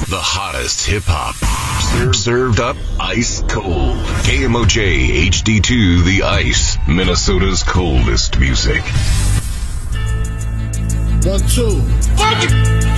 The hottest hip-hop. Served up ice cold. KMOJ HD2 The Ice. Minnesota's coldest music. 1, 2.